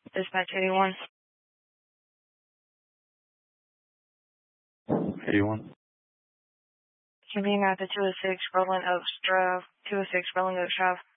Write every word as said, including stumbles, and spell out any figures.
Dispatch eighty-one. eighty-one. Convening at the two oh six Rolling Oaks Drive. two oh six Rolling Oaks Drive.